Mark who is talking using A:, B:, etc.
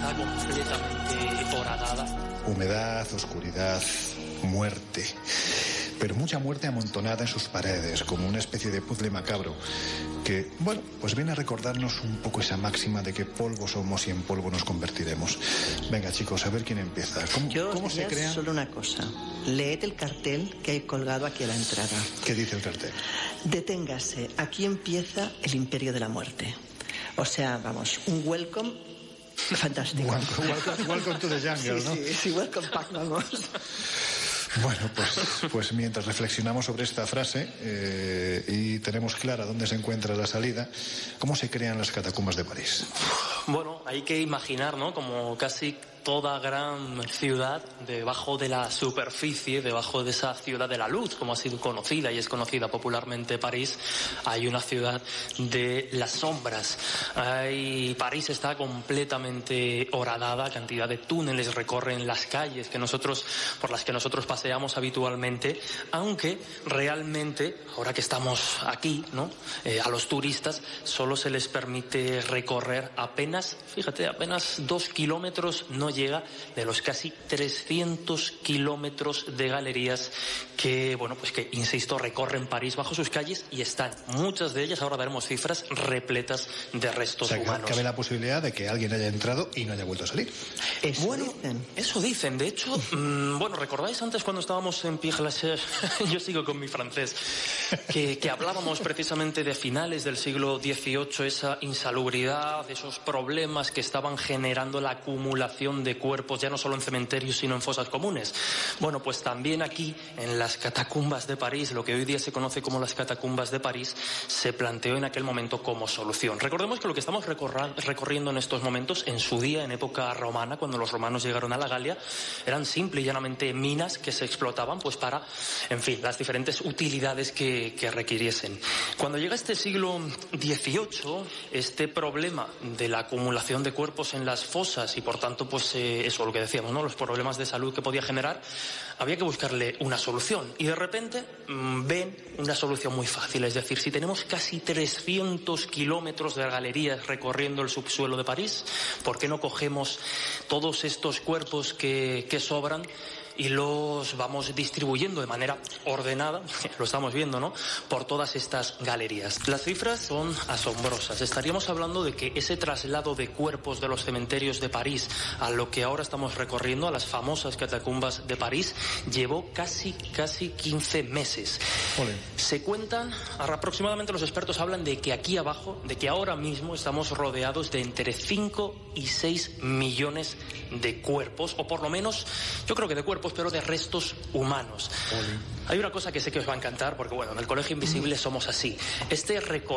A: está completamente horadada.
B: Humedad, oscuridad, muerte. Pero mucha muerte amontonada en sus paredes, como una especie de puzzle macabro, que, bueno, pues viene a recordarnos un poco esa máxima de que polvo somos y en polvo nos convertiremos. Venga, chicos, a ver quién empieza. ¿Cómo se crea?
C: Solo una cosa. Leed el cartel que hay colgado aquí a la entrada.
B: ¿Qué dice el cartel?
C: Deténgase. Aquí empieza el Imperio de la Muerte. O sea, vamos, un welcome fantástico.
B: Welcome to the jungle, ¿no?
C: Sí, welcome back, vamos.
B: Bueno, pues mientras reflexionamos sobre esta frase y tenemos clara dónde se encuentra la salida, ¿cómo se crean las catacumbas de París?
A: Bueno, hay que imaginar, ¿no? Como casi toda gran ciudad, debajo de la superficie, debajo de esa ciudad de la luz, como ha sido conocida y es conocida popularmente París, hay una ciudad de las sombras. París está completamente horadada, cantidad de túneles recorren las calles por las que nosotros paseamos habitualmente, aunque realmente, ahora que estamos aquí, ¿no? A los turistas solo se les permite recorrer apenas 2 kilómetros, no llega, de los casi 300 kilómetros de galerías que, bueno, pues que, insisto, recorren París bajo sus calles y están, muchas de ellas, ahora daremos cifras, repletas de restos humanos.
B: Cabe la posibilidad de que alguien haya entrado y no haya vuelto a salir.
A: Eso dicen. De hecho, bueno, ¿recordáis antes cuando estábamos en Père Lachaise? Yo sigo con mi francés. Que hablábamos precisamente de finales del siglo XVIII, esa insalubridad, esos problemas que estaban generando la acumulación de cuerpos, ya no solo en cementerios, sino en fosas comunes. Bueno, pues también aquí, en las catacumbas de París, lo que hoy día se conoce como las catacumbas de París, se planteó en aquel momento como solución. Recordemos que lo que estamos recorriendo en estos momentos, en su día, en época romana, cuando los romanos llegaron a la Galia, eran simple y llanamente minas que se explotaban pues para, en fin, las diferentes utilidades que requiriesen. Cuando llega este siglo XVIII, este problema de la acumulación de cuerpos en las fosas y por tanto pues eso, lo que decíamos, ¿no? Los problemas de salud que podía generar, había que buscarle una solución y de repente ven una solución muy fácil. Es decir, si tenemos casi 300 kilómetros de galerías recorriendo el subsuelo de París, ¿por qué no cogemos todos estos cuerpos que sobran y los vamos distribuyendo de manera ordenada, lo estamos viendo, ¿no?, por todas estas galerías? Las cifras son asombrosas. Estaríamos hablando de que ese traslado de cuerpos de los cementerios de París a lo que ahora estamos recorriendo, a las famosas catacumbas de París, llevó casi 15 meses.
B: Ole.
A: Se cuentan, aproximadamente los expertos hablan de que aquí abajo, de que ahora mismo estamos rodeados de entre 5 y 6 millones de cuerpos, o por lo menos, yo creo que de cuerpos, pero de restos humanos. Hay una cosa que sé que os va a encantar, porque bueno, en el Colegio Invisible somos así. Este